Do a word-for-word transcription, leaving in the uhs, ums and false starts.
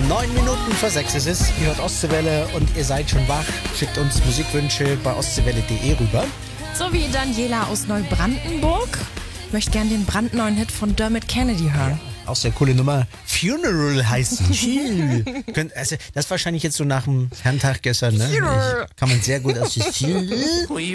Neun Minuten vor sechs ist es. Ihr hört Ostseewelle und ihr seid schon wach. Schickt uns Musikwünsche bei ostseewelle punkt de rüber. So wie Daniela aus Neubrandenburg. Ich möchte gerne den brandneuen Hit von Dermot Kennedy hören. Ja, auch sehr coole Nummer. Funeral heißt sie. Könnt- also, das ist wahrscheinlich jetzt so nach dem Herrentag gestern. Ne? Funeral. Ich, kann man sehr gut aus.